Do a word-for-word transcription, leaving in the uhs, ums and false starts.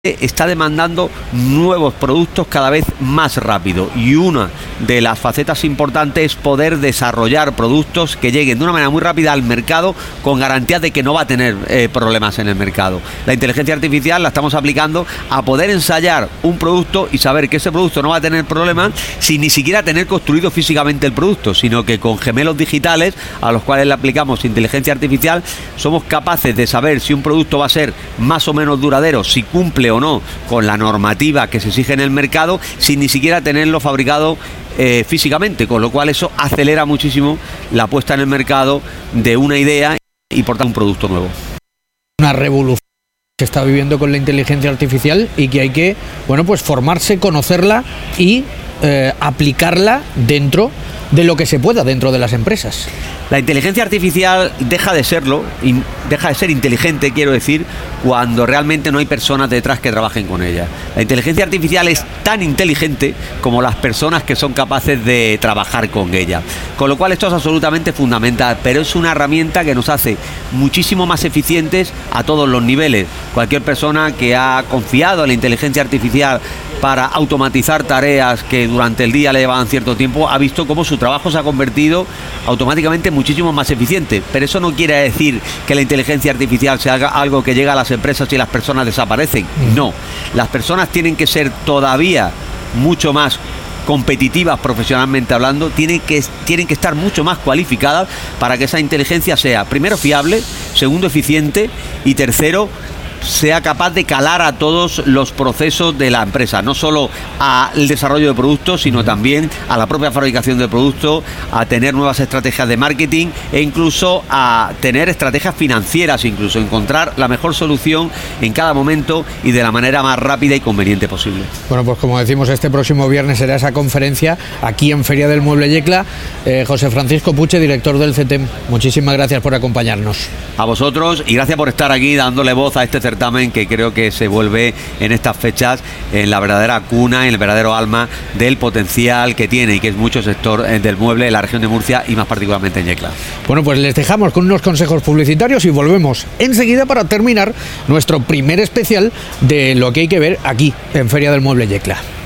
está demandando nuevos productos cada vez más rápido, y una de las facetas importantes es poder desarrollar productos que lleguen de una manera muy rápida al mercado con garantía de que no va a tener eh, problemas en el mercado. La inteligencia artificial la estamos aplicando a poder ensayar un producto y saber que ese producto no va a tener problemas sin ni siquiera tener construido físicamente el producto, sino que con gemelos digitales a los cuales le aplicamos inteligencia artificial somos capaces de saber si un producto va a ser más o menos duradero, si cumple o no con la normativa que se exige en el mercado, sin ni siquiera tenerlo fabricado eh, físicamente, con lo cual eso acelera muchísimo la puesta en el mercado de una idea y por tanto un producto nuevo. Una revolución que se está viviendo con la inteligencia artificial y que hay que, bueno, pues formarse, conocerla y eh, aplicarla dentro de lo que se pueda dentro de las empresas. La inteligencia artificial deja de serlo, y deja de ser inteligente, quiero decir, cuando realmente no hay personas detrás que trabajen con ella. La inteligencia artificial es tan inteligente como las personas que son capaces de trabajar con ella. Con lo cual esto es absolutamente fundamental, pero es una herramienta que nos hace muchísimo más eficientes a todos los niveles. Cualquier persona que ha confiado en la inteligencia artificial para automatizar tareas que durante el día le llevaban cierto tiempo, ha visto cómo su trabajo se ha convertido automáticamente muchísimo más eficiente. Pero eso no quiere decir que la inteligencia artificial sea algo que llega a las empresas y las personas desaparecen. No, las personas tienen que ser todavía mucho más competitivas profesionalmente hablando, tienen que, tienen que estar mucho más cualificadas para que esa inteligencia sea, primero, fiable, segundo, eficiente y tercero, sea capaz de calar a todos los procesos de la empresa, no solo al desarrollo de productos, sino también a la propia fabricación de productos, a tener nuevas estrategias de marketing e incluso a tener estrategias financieras, incluso encontrar la mejor solución en cada momento y de la manera más rápida y conveniente posible. Bueno, pues como decimos, este próximo viernes será esa conferencia aquí en Feria del Mueble Yecla. Eh, José Francisco Puche, director del C E T E M, muchísimas gracias por acompañarnos. A vosotros y gracias por estar aquí dándole voz a este certamen que creo que se vuelve en estas fechas en la verdadera cuna, en el verdadero alma del potencial que tiene y que es mucho sector del mueble en la región de Murcia y más particularmente en Yecla. Bueno, pues les dejamos con unos consejos publicitarios y volvemos enseguida para terminar nuestro primer especial de lo que hay que ver aquí en Feria del Mueble Yecla.